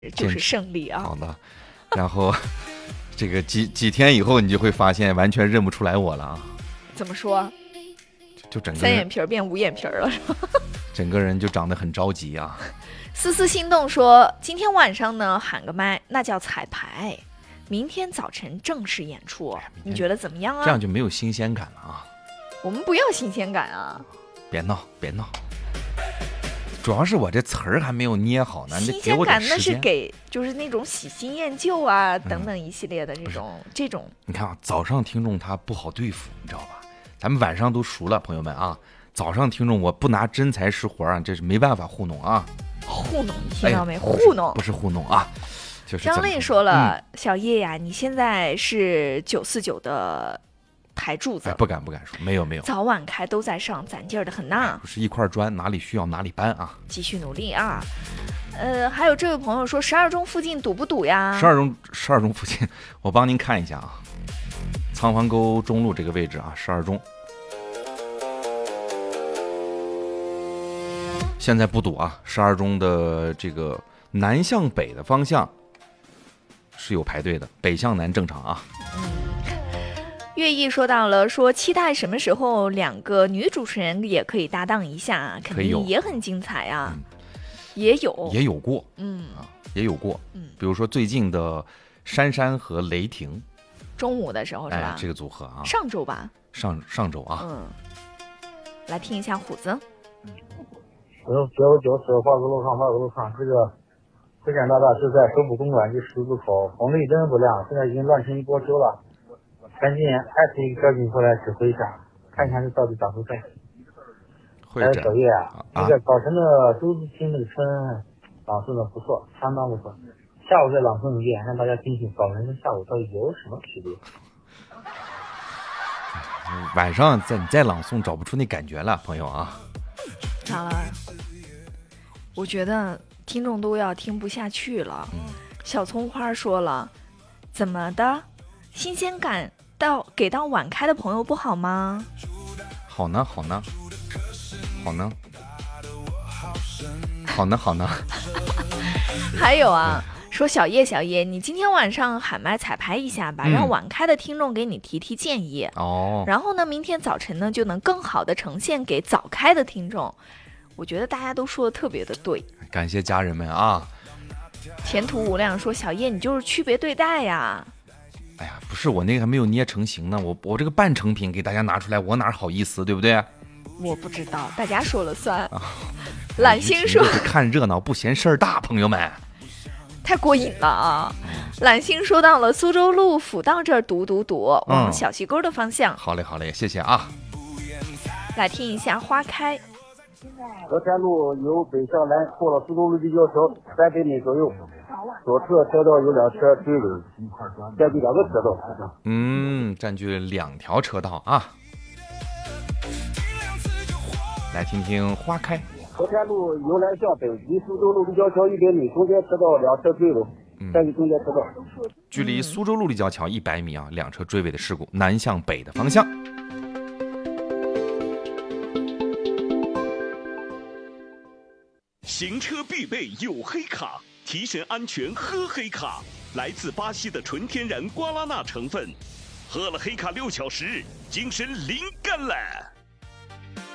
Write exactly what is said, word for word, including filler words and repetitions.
就是胜利啊。 好的，然后这个几几天以后，你就会发现完全认不出来我了啊。 怎么说？ 就整个三眼皮变五眼皮了，是吧？ 整个人就长得很着急啊。 思思心动说，今天晚上呢喊个麦，那叫彩排。明天早晨正式演出，你觉得怎么样啊？ 这样就没有新鲜感了啊。 我们不要新鲜感啊！ 别闹，别闹。主要是我这词儿还没有捏好呢。 新鲜感那是给就是那种喜新厌旧啊、嗯、等等一系列的这种这种。 你看啊，早上听众他不好对付，你知道吧？咱们晚上都熟了，朋友们啊。早上听众我不拿真材实活啊，这是没办法糊弄啊。 糊弄，你听到没？哎、糊弄不是糊弄啊。就是张丽说了、 嗯， 小叶呀，你现在是九四九的台柱子、 哎，不敢不敢说，没有没有， 早晚开都在上，攒劲儿的很呐。 不是一块砖，哪里需要哪里搬啊， 继续努力啊。呃，还有这位朋友说，十二中附近堵不堵呀？ 十二中十二中附近，我帮您看一下啊，仓房沟中路这个位置啊，十二中现在不堵啊，十二中的这个南向北的方向是有排队的，北向南正常啊。 嗯，乐意说到了，说期待什么时候两个女主持人也可以搭档一下，肯定也很精彩啊。嗯、也有也有过， 嗯啊，也有过， 嗯， 比如说最近的珊珊和雷霆， 中午的时候是吧？ 哎、这个组合啊， 上周吧， 上上周啊， 嗯，来听一下虎子。 我用九九四华子路上，华子路上这个。回山大大就在首府公馆这十字路口，红绿灯不亮，现在已经乱成一锅粥了。赶紧艾特一个交警过来指挥一下，看一下这到底咋回事。还有小叶啊，那个早晨的周子清那个春朗诵的不错，相当不错。下午再朗诵一遍，让大家听听早晨跟下午到底有什么区别。 晚上再你再朗诵找不出那感觉了，朋友啊。 咋了？我觉得听众都要听不下去了。 嗯、 小葱花说了，怎么的？新鲜感到给到晚开的朋友不好吗？ 好呢，好呢，好呢，好呢，好呢。 还有啊，说小叶小叶，你今天晚上喊麦彩排一下吧，嗯、让晚开的听众给你提提建议哦。 然后呢，明天早晨呢就能更好的呈现给早开的听众。我觉得大家都说的特别的对， 感谢家人们啊！ 前途无量说小叶你就是区别对待呀。 哎呀，不是我那个还没有捏成型呢，我我这个半成品给大家拿出来，我哪好意思，对不对？ 我不知道，大家说了算。啊、懒星说看热闹不嫌事儿大，朋友们， 太过瘾了啊！懒星说到了苏州路辅道这儿堵堵堵，往小溪沟的方向。 嗯、好嘞好嘞，谢谢啊！ 来听一下花开。 河山路由北向南过了苏州路立交桥三百米左右，左侧车道有两车追尾，占据两个车道。 嗯，占据两条车道啊。来听听花开。 河山路由南向北，离苏州路立交桥一百米，中间车道两车追尾，占据中间车道。 距离苏州路立交桥一百米啊，两车追尾的事故，南向北的方向。 行车必备有黑卡，提神安全喝黑卡。来自巴西的纯天然瓜拉纳成分，喝了黑卡六小时，精神灵感了。